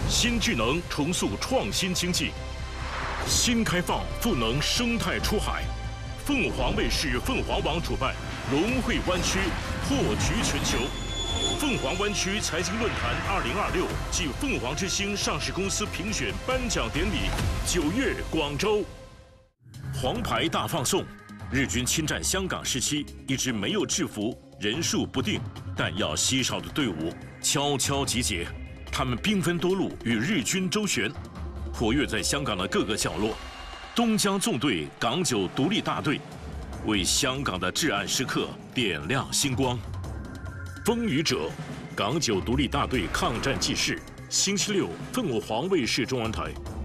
新智能重塑创新经济，新开放赋能生态出海。凤凰卫视凤凰网主办龙汇湾区破局全球。凤凰湾区财经论坛2026暨凤凰之星上市公司评选颁奖典礼9月广州。黄牌大放送，日军侵占香港时期，一支没有制服、人数不定、弹药稀少的队伍悄悄集结，他们兵分多路与日军周旋，活跃在香港的各个角落。东江纵队港九独立大队为香港的至暗时刻点亮星光。风雨者，港九独立大队抗战纪事，星期六凤凰卫视中文台。